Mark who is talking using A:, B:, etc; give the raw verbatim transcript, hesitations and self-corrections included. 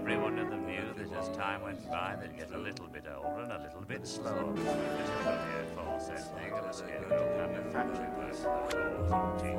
A: everyone of the view that as time went by, they'd get a little bit older and a little bit slower. This is what the false thing of the scarecrow kind of factory work.